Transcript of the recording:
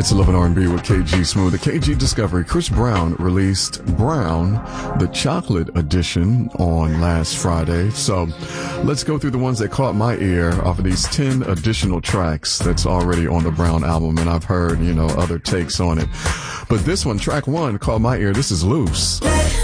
It's 11 R&B with KG Smooth. The KG Discovery. Chris Brown released Brown, the chocolate edition, on last Friday. So let's go through the ones that caught my ear off of these 10 additional tracks that's already on the Brown album. And I've heard, other takes on it. But this one, track one, caught my ear. This is Loose.